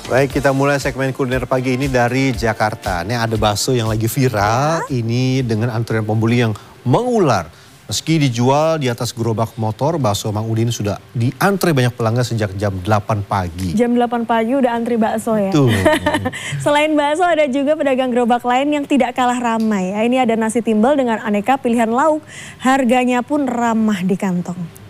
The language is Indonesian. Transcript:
Baik, kita mulai segmen kuliner pagi ini dari Jakarta. Ini ada bakso yang lagi viral, ini dengan antrian pembeli yang mengular. Meski dijual di atas gerobak motor, bakso Mang Udin sudah diantre banyak pelanggan sejak jam 8 pagi. Jam 8 pagi udah antri bakso ya? Tuh. Selain bakso ada juga pedagang gerobak lain yang tidak kalah ramai. Ini ada nasi timbel dengan aneka pilihan lauk, harganya pun ramah di kantong.